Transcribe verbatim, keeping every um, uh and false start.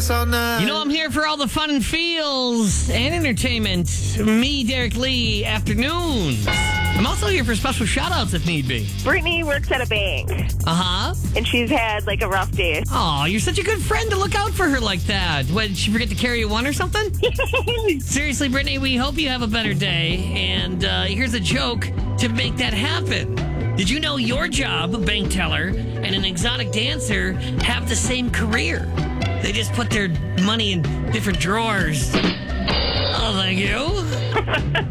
us all night. You know, I'm here for all the fun and feels and entertainment. Me, Derek Lee, afternoons. I'm also here for special shout-outs if need be. Brittany works at a bank, Uh-huh. and she's had, like, a rough day. Oh, you're such a good friend to look out for her like that. What, did she forget to carry you one or something? Seriously, Brittany, we hope you have a better day. And uh, here's a joke to make that happen. Did you know your job, a bank teller, and an exotic dancer have the same career? They just put their money in different drawers. Oh, thank you.